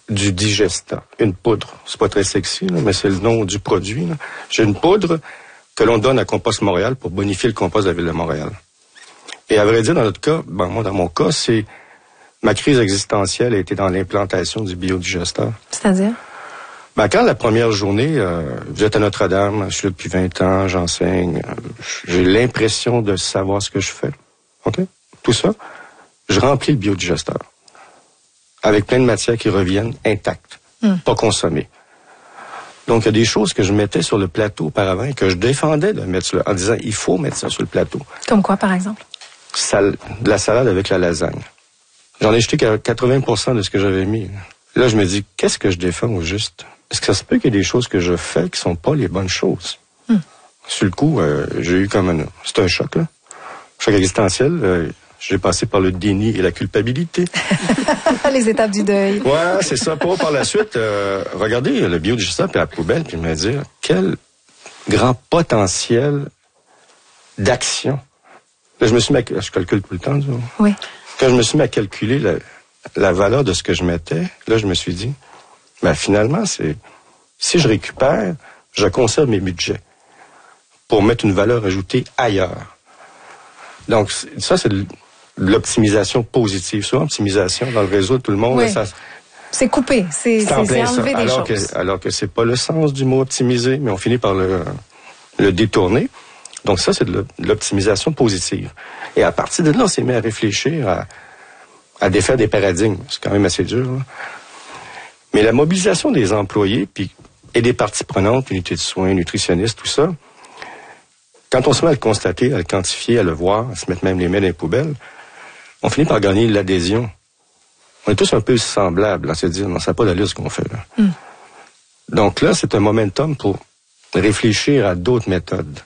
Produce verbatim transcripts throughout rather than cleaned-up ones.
du Digesta, une poudre. C'est pas très sexy, là, mais c'est le nom du produit. Là. J'ai une poudre que l'on donne à Compost Montréal pour bonifier le compost de la Ville de Montréal. Et à vrai dire, dans notre cas, ben moi, dans mon cas, c'est ma crise existentielle a été dans l'implantation du biodigesteur. C'est-à-dire? Ben, quand la première journée, euh, vous êtes à Notre-Dame, je suis là depuis vingt ans, j'enseigne, euh, j'ai l'impression de savoir ce que je fais. OK? Tout ça, je remplis le biodigesteur. Avec plein de matières qui reviennent intactes, mm. pas consommées. Donc, il y a des choses que je mettais sur le plateau auparavant et que je défendais de mettre sur le, en disant, il faut mettre ça sur le plateau. Comme quoi, par exemple? Sal, de la salade avec la lasagne. J'en ai jeté quatre-vingts pour cent de ce que j'avais mis. Là, je me dis, qu'est-ce que je défends au juste? Est-ce que ça se peut qu'il y ait des choses que je fais qui sont pas les bonnes choses? Mm. Sur le coup, euh, j'ai eu comme un... C'est un choc, là. Choc existentiel. Euh, J'ai passé par le déni et la culpabilité. Les étapes du deuil. Ouais, c'est ça. Pour par la suite, euh, regarder le biodigesteur puis la poubelle, puis me dire quel grand potentiel d'action. Là, je me suis mis à, je calcule tout le temps, tu vois. Oui. Quand je me suis mis à calculer la, la valeur de ce que je mettais, là, je me suis dit, ben finalement, c'est si je récupère, je conserve mes budgets pour mettre une valeur ajoutée ailleurs. Donc, ça, c'est de l'optimisation positive. Souvent, optimisation dans le réseau de tout le monde. Oui. Là, ça, c'est coupé, c'est, c'est, c'est enlever des alors choses. Que, alors que c'est pas le sens du mot optimiser, mais on finit par le, le détourner. Donc ça, c'est de l'optimisation positive. Et à partir de là, on s'est mis à réfléchir à, à défaire des paradigmes. C'est quand même assez dur, là. Mais la mobilisation des employés puis, et des parties prenantes, unités de soins, nutritionnistes, tout ça, quand on se met à le constater, à le quantifier, à le voir, à se mettre même les mains dans les poubelles, on finit par gagner l'adhésion. On est tous un peu semblables à se dire, non, ça n'a pas d'allure ce qu'on fait, là. Mm. Donc là, c'est un momentum pour réfléchir à d'autres méthodes.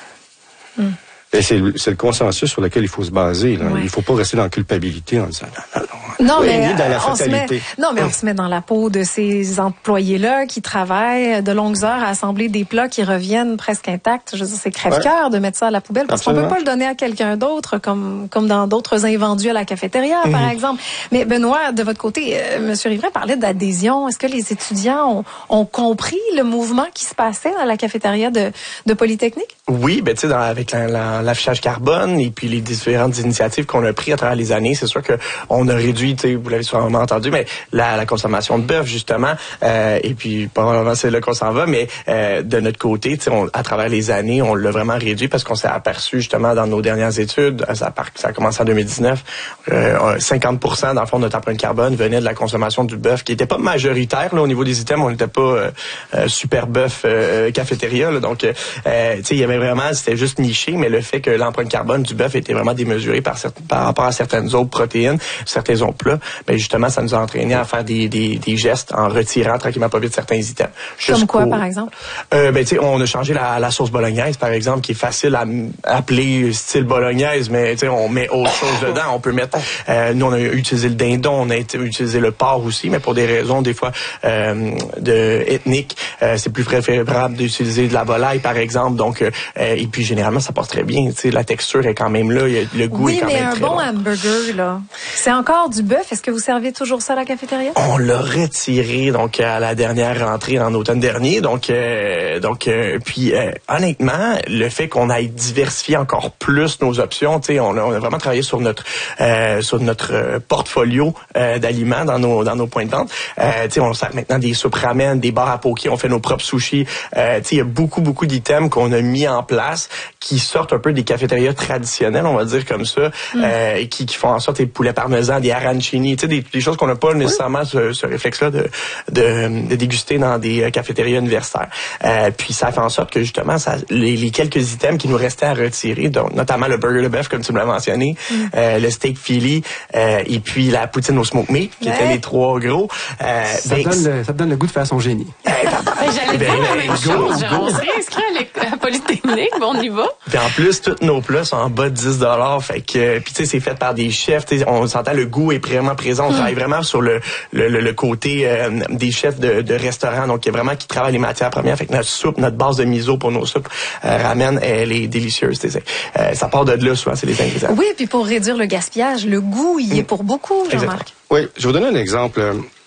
Mm. Et c'est le, c'est le consensus sur lequel il faut se baser, là. Ouais. Il ne faut pas rester dans la culpabilité en disant, non, non, non. Non, oui, mais, dans la on se met, non, mais on se met dans la peau de ces employés-là qui travaillent de longues heures à assembler des plats qui reviennent presque intacts. Je veux dire, c'est crève-cœur ouais. de mettre ça à la poubelle parce Absolument. qu'on peut pas le donner à quelqu'un d'autre comme, comme dans d'autres invendus à la cafétéria, mmh. par exemple. Mais Benoît, de votre côté, euh, M. Rivray parlait d'adhésion. Est-ce que les étudiants ont, ont compris le mouvement qui se passait dans la cafétéria de, de Polytechnique? Oui, ben, tu sais, avec la, la, l'affichage carbone et puis les différentes initiatives qu'on a prises à travers les années, c'est sûr que on a réduit, tu sais, vous l'avez sûrement entendu, mais la, la consommation de bœuf, justement, euh, et puis, probablement, c'est là qu'on s'en va, mais euh, de notre côté, tu sais, à travers les années, on l'a vraiment réduit parce qu'on s'est aperçu, justement, dans nos dernières études, ça a, ça a commencé en deux mille dix-neuf, euh, cinquante pour cent, dans le fond, de notre empreinte carbone venait de la consommation du bœuf, qui n'était pas majoritaire, là, au niveau des items, on n'était pas euh, euh, super bœuf euh, cafétéria, là, donc, euh, tu sais, il y avait vraiment, c'était juste niché, mais le fait que l'empreinte carbone du bœuf était vraiment démesurée par, par rapport à certaines autres protéines, certains autres plats, ben justement, ça nous a entraîné à faire des, des, des gestes en retirant tranquillement pas vite certains items. Comme quoi, par exemple? Euh, ben, tu sais, on a changé la, la sauce bolognaise, par exemple, qui est facile à appeler style bolognaise, mais tu sais, on met autre chose dedans. On peut mettre, euh, nous, on a utilisé le dindon, on a utilisé le porc aussi, mais pour des raisons, des fois, euh, de ethniques, euh, c'est plus préférable d'utiliser de la volaille, par exemple. Donc, euh, et puis, généralement, ça passe très bien. Tu sais, la texture est quand même là, le goût oui, est quand même très bon. Oui, mais un bon bon. hamburger, là, c'est encore du bœuf. Est-ce que vous servez toujours ça à la cafétéria? On l'a retiré donc à la dernière rentrée en automne dernier. Donc, euh, donc euh, puis euh, honnêtement, le fait qu'on aille diversifier encore plus nos options, tu sais, on, on a vraiment travaillé sur notre euh, sur notre euh, portfolio euh, d'aliments dans nos dans nos points de vente. Euh, tu sais, on sert maintenant des soupes ramen, des bars à poké, on fait nos propres sushis. Euh, tu sais, il y a beaucoup beaucoup d'items qu'on a mis en place qui sortent un peu des cafétérias traditionnelles, on va dire comme ça, mm. euh, qui, qui font en sorte des poulets parmesans, des arancini, tu sais, des, des choses qu'on n'a pas nécessairement oui. ce, ce réflexe-là de, de, de déguster dans des cafétérias universitaires. Euh, puis ça fait en sorte que justement, ça, les, les quelques items qui nous restaient à retirer, donc notamment le burger de bœuf, comme tu me l'as mentionné, mm. euh, le steak Philly, euh, et puis la poutine au smoke meat, qui ouais. étaient les trois gros. Euh, ça, ben, donne le, ça te donne le goût de faire son génie. Ben, j'allais ben, dire la même go, chose. On s'est inscrit à la Polytechnique, bon, on y va. Puis en plus, tous nos plats sont en bas de dix dollars. Fait que, puis tu sais, c'est fait par des chefs. On s'entend, le goût est vraiment présent. On mm. travaille vraiment sur le le, le, le côté euh, des chefs de, de restaurants. Donc, il y a vraiment qui travaillent les matières premières. Fait que notre soupe, notre base de miso pour nos soupes euh, ramen, elle est délicieuse. Euh, ça part de là, souvent, c'est les ingrédients. Oui, puis pour réduire le gaspillage, le goût, il y est pour beaucoup, Jean-Marc. Oui, je vais vous donner un exemple.